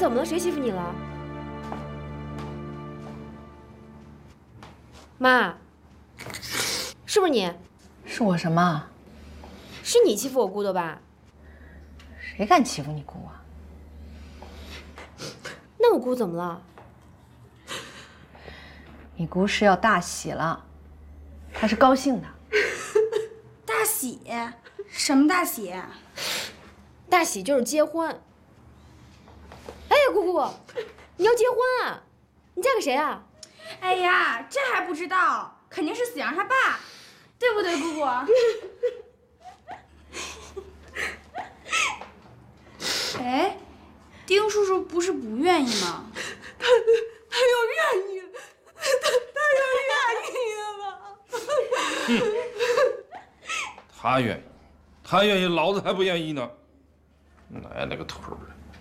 怎么了？谁欺负你了？妈，是不是你？ 是我什么？ 是你欺负我姑的吧？ 谁敢欺负你姑啊？ 那我姑怎么了？ 你姑是要大喜了，她是高兴的。 大喜？什么大喜？ 大喜就是结婚。哎呀，姑姑，你要结婚啊？你嫁给谁啊？ 哎呀，这还不知道，肯定是死阳他爸，对不对，姑姑？哎，丁叔叔不是不愿意吗？ 他又愿意了，他又愿意了。 他愿意，老子还不愿意呢。哪来那个头儿？